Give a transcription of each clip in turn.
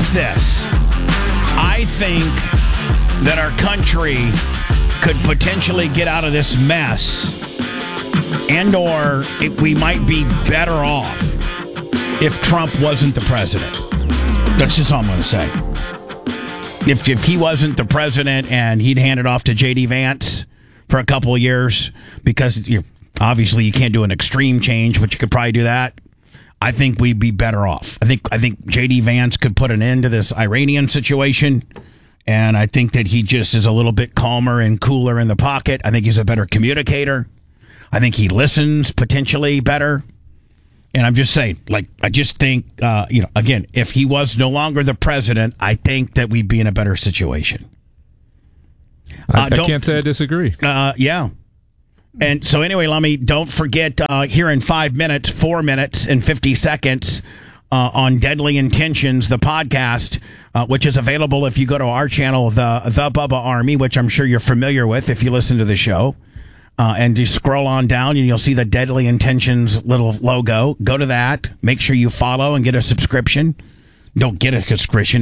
is this. I think that our country could potentially get out of this mess, and/or we might be better off if Trump wasn't the president. That's just all I'm going to say. If he wasn't the president and he'd hand it off to J.D. Vance for a couple of years, because obviously you can't do an extreme change, but you could probably do that, I think we'd be better off. I think J.D. Vance could put an end to this Iranian situation, and I think that he just is a little bit calmer and cooler in the pocket. I think he's a better communicator. I think he listens potentially better. And I'm just saying, I just think, again, if he was no longer the president, I think that we'd be in a better situation. I can't say I disagree. Yeah. And so anyway, Lummy, don't forget here in 4 minutes and 50 seconds on Deadly Intentions, the podcast, which is available if you go to our channel, the Bubba Army, which I'm sure you're familiar with if you listen to the show. And you scroll on down and you'll see the Deadly Intentions little logo. Go to that. Make sure you follow and get a subscription. Don't get a subscription.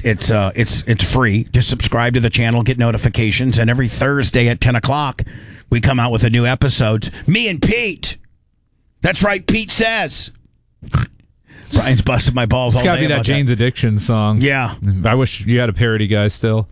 It's free. Just subscribe to the channel, get notifications, and every Thursday at 10 o'clock, we come out with a new episode. Me and Pete. That's right, Pete says. Brian's busted my balls all day. It's got to be that Jane's Addiction song. Yeah. I wish you had a parody guy still.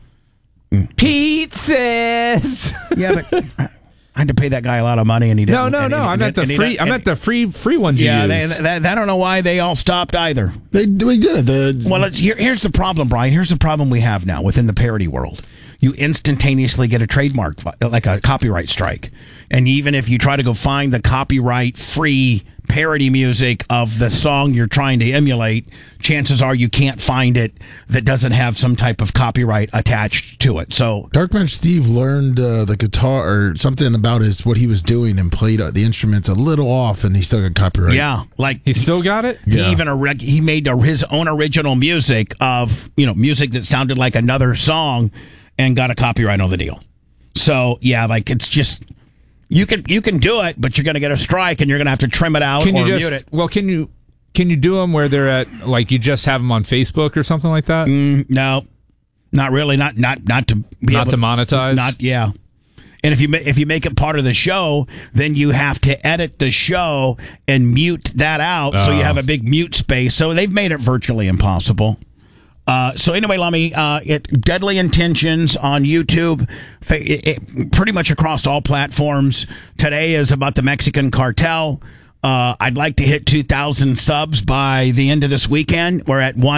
Pete says. Yeah, but I had to pay that guy a lot of money, and he didn't. No. I meant the free ones you used. I don't know why they all stopped either. We did it. Well, here's the problem, Brian. Here's the problem we have now within the parody world. You instantaneously get a trademark, like a copyright strike. And even if you try to go find the copyright-free parody music of the song you're trying to emulate, chances are you can't find it that doesn't have some type of copyright attached to it. So Darkman Steve learned the guitar or something about what he was doing and played the instruments a little off, and he still got copyright. Yeah, he still got it. Yeah. He made his own original music of music that sounded like another song, and got a copyright on the deal. So yeah, it's just. You can do it, but you're going to get a strike, and you're going to have to trim it out or mute it. Well, can you do them where they're at, like you just have them on Facebook or something like that? No, not really. Not to be not to monetize. Not yeah. And if you make it part of the show, then you have to edit the show and mute that out, so you have a big mute space. So they've made it virtually impossible. So anyway, Lummy, Deadly Intentions on YouTube, pretty much across all platforms. Today is about the Mexican cartel. I'd like to hit 2,000 subs by the end of this weekend. We're at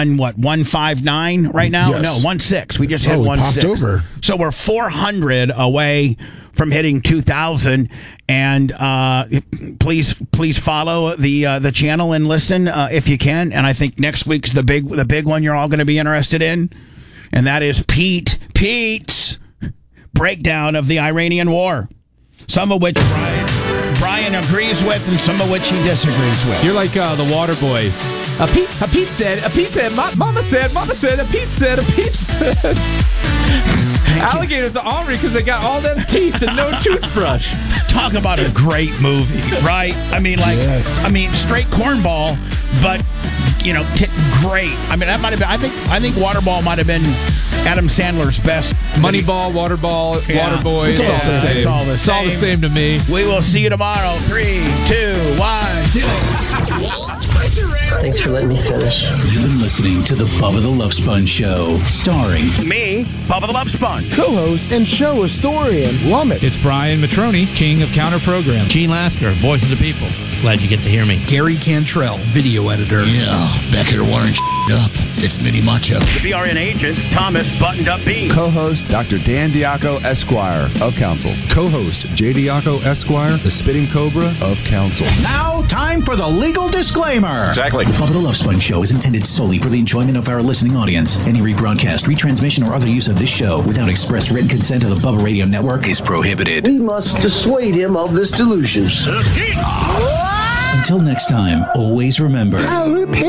159 right now? Yes. No, 16. We just hit 16. Popped over. So we're 400 away from hitting 2,000. And please follow the channel and listen if you can. And I think next week's the big one you're all going to be interested in, and that is Pete's breakdown of the Iranian war. Some of which Brian agrees with, and some of which he disagrees with. You're like the water boy. Pete said, Mama said, Pete said. Alligators are ornery because they got all them teeth and no toothbrush. Talk about a great movie, right? I mean, straight cornball, but great. I mean, that might have been. I think Waterball might have been Adam Sandler's best. Moneyball, Waterball, Waterboy. It's all the same. It's all the same. It's all the same to me. We will see you tomorrow. 3, 2, 1, 0. Thanks for letting me finish. You've been listening to the Bubba the Love Sponge Show, starring me, Bubba the Love Sponge, co-host and show historian, Lummit. It's Brian Matroni, king of counter program. Gene Lasker, voice of the people. Glad you get to hear me. Gary Cantrell, video editor. Yeah, back here wiring up. It's Mini Macho. The BRN agent, Thomas Buttoned Up Bean. Co-host, Dr. Dan Diaco, Esquire, of Council. Co-host, J. Diaco, Esquire, the Spitting Cobra, of Council. Now, time for the legal disclaimer. Exactly. The Bubba the Love Sponge Show is intended solely for the enjoyment of our listening audience. Any rebroadcast, retransmission, or other use of this show without express written consent of the Bubba Radio Network is prohibited. We must dissuade him of this delusion. Until next time, always remember...